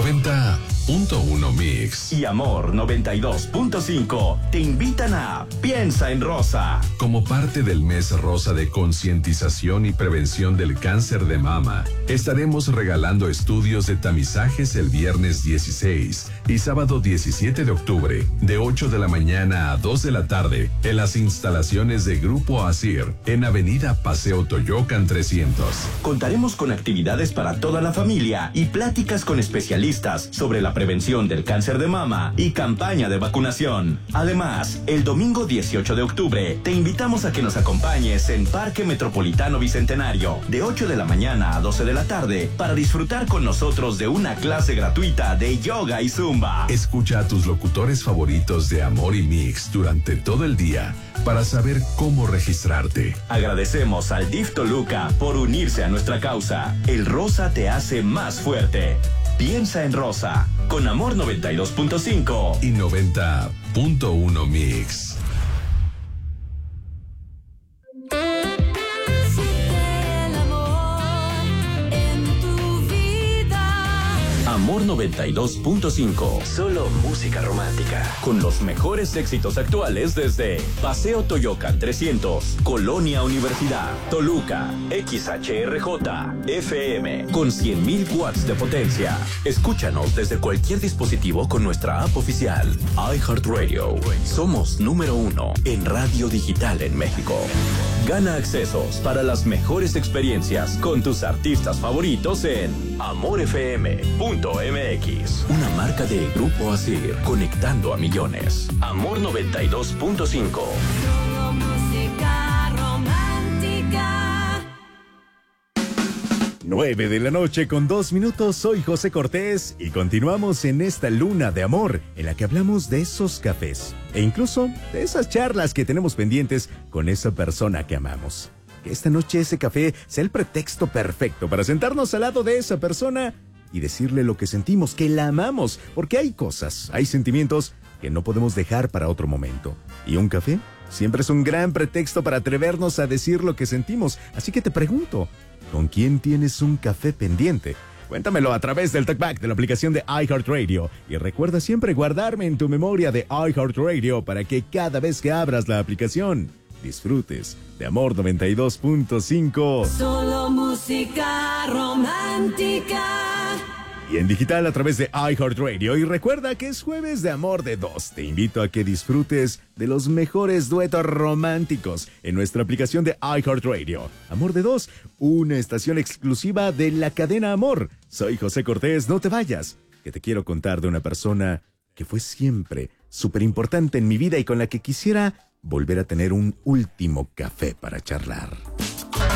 90.1 Mix y Amor 92.5 te invitan a Piensa en Rosa. Como parte del mes rosa de concientización y prevención del cáncer de mama, estaremos regalando estudios de tamizajes el viernes 16 y sábado 17 de octubre, de 8 de la mañana a 2 de la tarde, en las instalaciones de Grupo ASIR, en Avenida Paseo Toyocan 300. Contaremos con actividades para toda la familia y pláticas con especialistas sobre la prevención del cáncer de mama y campaña de vacunación. Además, el domingo 18 de octubre te invitamos a que nos acompañes en Parque Metropolitano Bicentenario, de 8 de la mañana a 12 de la tarde, para disfrutar con nosotros de una clase gratuita de yoga y zumba. Escucha a tus locutores favoritos de Amor y Mix durante todo el día para saber cómo registrarte. Agradecemos al DIF Toluca por unirse a nuestra causa. El rosa te hace más fuerte. Piensa en Rosa, con Amor 92.5 y 90.1 Mix. Amor 92.5. Solo música romántica. Con los mejores éxitos actuales desde Paseo Toyocan 300, Colonia Universidad, Toluca, XHRJ, FM, con 100.000 watts de potencia. Escúchanos desde cualquier dispositivo con nuestra app oficial, iHeartRadio. Somos número 1 en radio digital en México. Gana accesos para las mejores experiencias con tus artistas favoritos en amorfm.mx. Una marca de Grupo ASIR, conectando a millones. Amor 92.5. Música romántica. 9 de la noche con 2 minutos. Soy José Cortés y continuamos en esta luna de amor en la que hablamos de esos cafés e incluso de esas charlas que tenemos pendientes con esa persona que amamos. Que esta noche ese café sea el pretexto perfecto para sentarnos al lado de esa persona y decirle lo que sentimos, que la amamos, porque hay cosas, hay sentimientos que no podemos dejar para otro momento. Y un café siempre es un gran pretexto para atrevernos a decir lo que sentimos. Así que te pregunto, ¿con quién tienes un café pendiente? Cuéntamelo a través del talkback de la aplicación de iHeartRadio. Y recuerda siempre guardarme en tu memoria de iHeartRadio para que cada vez que abras la aplicación disfrutes de Amor 92.5. Solo música romántica. Y en digital a través de iHeartRadio. Y recuerda que es jueves de Amor de Dos. Te invito a que disfrutes de los mejores duetos románticos en nuestra aplicación de iHeartRadio. Amor de Dos, una estación exclusiva de la cadena Amor. Soy José Cortés, no te vayas, que te quiero contar de una persona que fue siempre súper importante en mi vida y con la que quisiera volver a tener un último café para charlar.